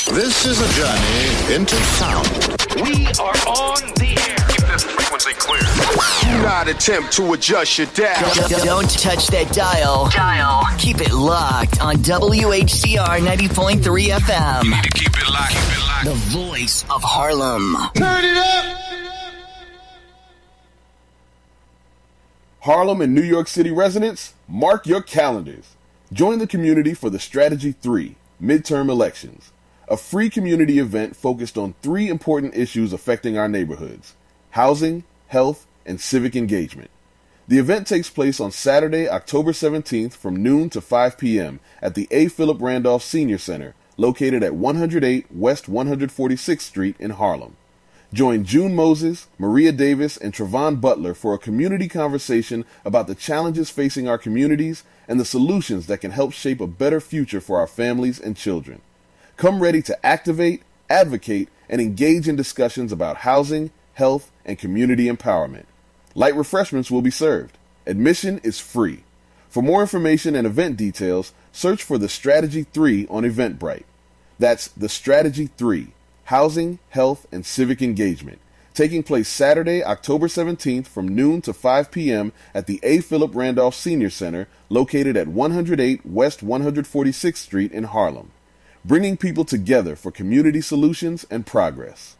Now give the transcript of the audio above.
This is a journey into sound. We are on the air. Keep this frequency clear. Do not attempt to adjust your dial. Don't touch that dial. Keep it locked on WHCR 90.3 FM. Need to keep it locked. The voice of Harlem. Turn it up! Harlem and New York City residents, mark your calendars. Join the community for the Strategy 3 midterm elections, a free community event focused on 3 important issues affecting our neighborhoods: housing, health, and civic engagement. The event takes place on Saturday, October 17th from noon to 5 p.m. at the A. Philip Randolph Senior Center, located at 108 West 146th Street in Harlem. Join June Moses, Maria Davis, and Trevon Butler for a community conversation about the challenges facing our communities and the solutions that can help shape a better future for our families and children. Come ready to activate, advocate, and engage in discussions about housing, health, and community empowerment. Light refreshments will be served. Admission is free. For more information and event details, search for the Strategy 3 on Eventbrite. That's the Strategy 3. Housing, Health, and Civic Engagement, taking place Saturday, October 17th from noon to 5 p.m. at the A. Philip Randolph Senior Center, located at 108 West 146th Street in Harlem, bringing people together for community solutions and progress.